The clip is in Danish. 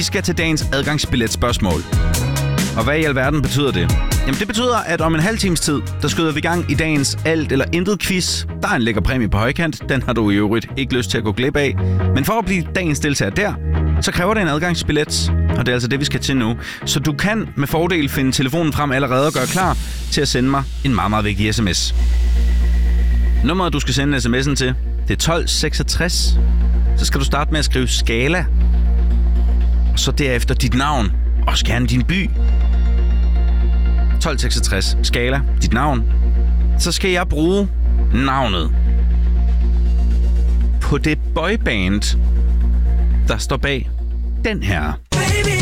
Vi skal til dagens adgangsbilletspørgsmål. Og hvad i alverden betyder det? Jamen det betyder, at om en halv times tid, der skyder vi i gang i dagens alt eller intet quiz. Der er en lækker præmie på højkant. Den har du i øvrigt ikke lyst til at gå glip af. Men for at blive dagens deltager der, så kræver det en adgangsbillet. Og det er altså det, vi skal til nu. Så du kan med fordel finde telefonen frem allerede og gøre klar til at sende mig en meget, meget vigtig sms. Nummeret, du skal sende sms'en til, det er 1266. Så skal du starte med at skrive Skala. Og så derefter dit navn. Og gerne din by. 1266. Skala. Dit navn. Så skal jeg bruge navnet på det boyband, der står bag den her.